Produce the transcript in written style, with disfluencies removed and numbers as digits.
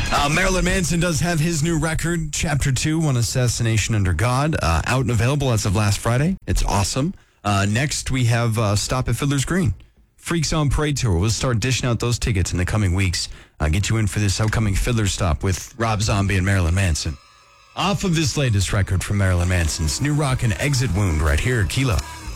Marilyn Manson does have his new record, Chapter 2, One Assassination Under God, out and available as of last Friday. It's awesome. Next, we have Stop at Fiddler's Green. Freaks on Parade Tour. We'll start dishing out those tickets in the coming weeks. Get you in for this upcoming Fiddler Stop with Rob Zombie and Marilyn Manson. Off of this latest record from Marilyn Manson's new rock and Exit Wound right here at Kilo.